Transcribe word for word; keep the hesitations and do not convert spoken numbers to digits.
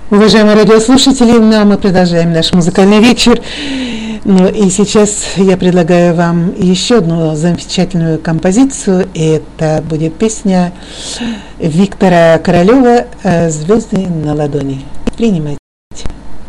Уважаемые радиослушатели, ну, а мы продолжаем наш музыкальный вечер. Ну и сейчас я предлагаю вам еще одну замечательную композицию. Это будет песня Виктора Королева «Звезды на ладони». Принимайте.